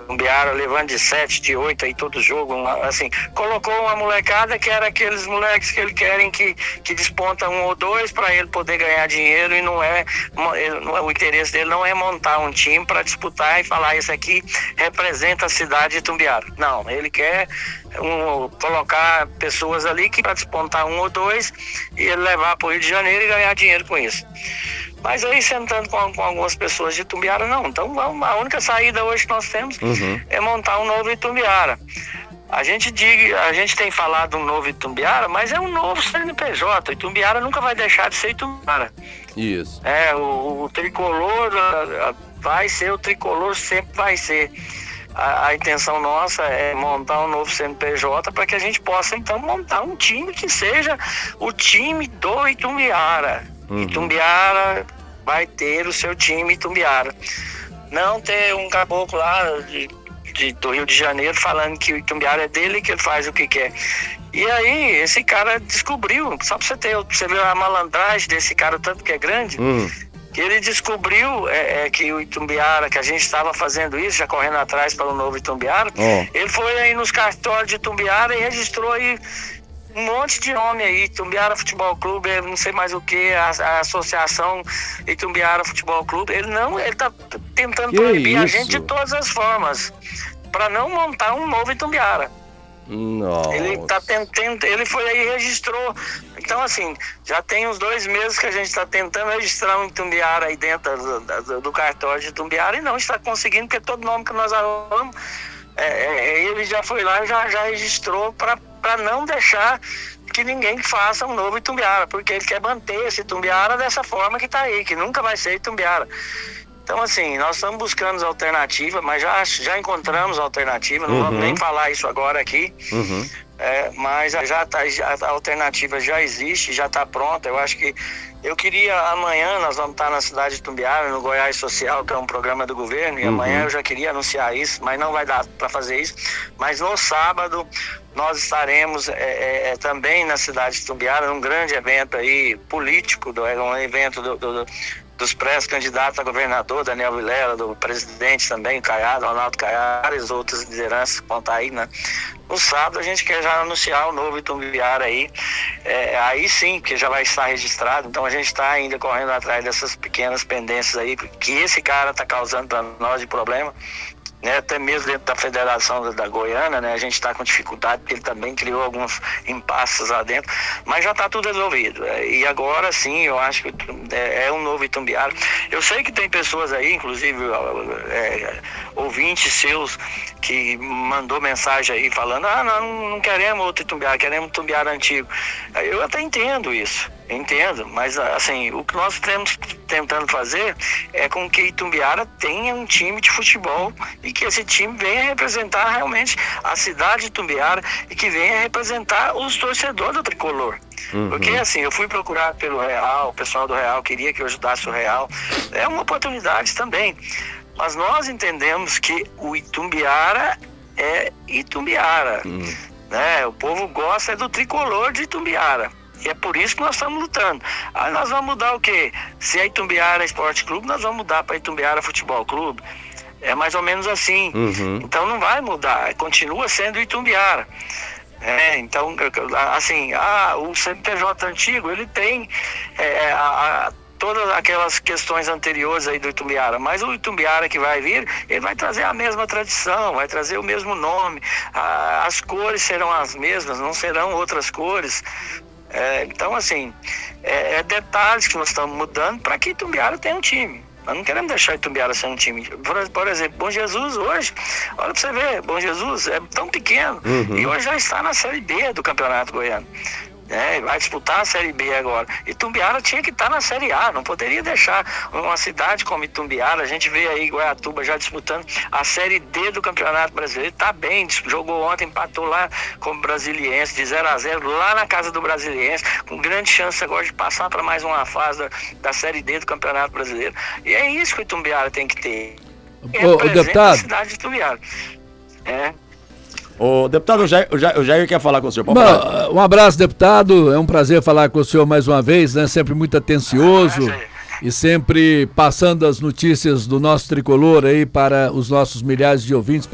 Itumbiara levando de 7, de 8 aí todo jogo, assim, colocou uma molecada que era aqueles moleques que eles querem que desponta um ou dois para ele poder ganhar dinheiro, e o interesse dele não é montar um time para disputar e falar, esse aqui representa a cidade de Itumbiara. Não, ele quer colocar pessoas ali que para despontar um ou dois e ele levar para o Rio de Janeiro e ganhar dinheiro com isso. Mas aí, sentando com algumas pessoas de Itumbiara, não. Então, a única saída hoje que nós temos é montar um novo Itumbiara. A gente tem falado um novo Itumbiara, mas é um novo CNPJ. Itumbiara nunca vai deixar de ser Itumbiara. Isso. O tricolor vai ser, o tricolor sempre vai ser. A intenção nossa é montar um novo CNPJ para que a gente possa, então, montar um time que seja o time do Itumbiara. Itumbiara vai ter o seu time Itumbiara. Não ter um caboclo lá do Rio de Janeiro falando que o Itumbiara é dele e que ele faz o que quer. E aí, esse cara descobriu, só pra você ver a malandragem desse cara, tanto que é grande, que ele descobriu que o Itumbiara, que a gente estava fazendo isso, já correndo atrás para o novo Itumbiara, ele foi aí nos cartórios de Itumbiara e registrou aí um monte de nome aí, Itumbiara Futebol Clube, não sei mais o que, a associação Itumbiara Futebol Clube. Ele tá tentando proibir a gente de todas as formas, para não montar um novo Itumbiara. Nossa. Ele tá tentando, ele foi aí e registrou. Então, assim, já tem uns 2 meses que a gente está tentando registrar um Itumbiara aí dentro do cartório de Itumbiara e não está conseguindo, porque todo nome que nós arrumamos, ele já foi lá e já registrou para não deixar que ninguém faça um novo Itumbiara, porque ele quer manter esse Itumbiara dessa forma que está aí, que nunca vai ser Itumbiara. Então, assim, nós estamos buscando alternativa, mas já encontramos alternativa, não vamos nem falar isso agora aqui, mas a alternativa já existe, já está pronta. Eu acho que amanhã nós vamos estar na cidade de Itumbiara, no Goiás Social, que é um programa do governo, e amanhã eu já queria anunciar isso, mas não vai dar para fazer isso. Mas no sábado nós estaremos também na cidade de Itumbiara, num grande evento aí político, um evento dos pré-candidatos a governador, Daniel Vilela, do presidente também, Ronaldo Caiado, e as outras lideranças que vão estar aí, né? No sábado a gente quer já anunciar o novo Itumbiara aí, aí sim, porque já vai estar registrado. Então a gente está ainda correndo atrás dessas pequenas pendências aí, que esse cara está causando para nós de problema, né? Até mesmo dentro da Federação da Goiânia, né? A gente está com dificuldade, porque ele também criou alguns impasses lá dentro, mas já está tudo resolvido. E agora sim, eu acho que é um novo Itumbiara. Eu sei que tem pessoas aí, inclusive ouvintes seus, que mandou mensagem aí falando, não queremos outro Itumbiara, queremos um Itumbiara antigo. Eu até entendo isso. Entendo, mas assim, o que nós estamos tentando fazer é com que Itumbiara tenha um time de futebol e que esse time venha representar realmente a cidade de Itumbiara e que venha representar os torcedores do tricolor. Porque assim, eu fui procurar pelo Real, o pessoal do Real queria que eu ajudasse o Real, é uma oportunidade também, mas nós entendemos que o Itumbiara é Itumbiara, né? O povo gosta do tricolor de Itumbiara. E é por isso que nós estamos lutando. Aí nós vamos mudar o quê? Se é Itumbiara Esporte Clube, nós vamos mudar para Itumbiara Futebol Clube. É mais ou menos assim. Então não vai mudar, continua sendo Itumbiara. Então, assim, o CNPJ antigo, ele tem todas aquelas questões anteriores aí do Itumbiara, mas o Itumbiara que vai vir, ele vai trazer a mesma tradição, vai trazer o mesmo nome, as cores serão as mesmas, não serão outras cores. Então, assim, detalhes que nós estamos mudando para que Itumbiara tenha um time. Nós não queremos deixar Itumbiara ser um time. Por exemplo, Bom Jesus hoje, olha para você ver, Bom Jesus é tão pequeno e hoje já está na Série B do Campeonato Goiano. Vai disputar a Série B agora. Itumbiara tinha que estar na Série A, não poderia deixar uma cidade como Itumbiara. A gente vê aí Goiatuba já disputando a Série D do Campeonato Brasileiro, tá bem, jogou ontem, empatou lá com o Brasiliense de 0-0 lá na casa do Brasiliense, com grande chance agora de passar para mais uma fase da Série D do Campeonato Brasileiro. E é isso que o Itumbiara tem que ter. O deputado, a cidade de Itumbiara. O deputado, o Jair quer falar com o senhor. Um abraço, deputado. É um prazer falar com o senhor mais uma vez, né? Sempre muito atencioso e sempre passando as notícias do nosso tricolor aí para os nossos milhares de ouvintes.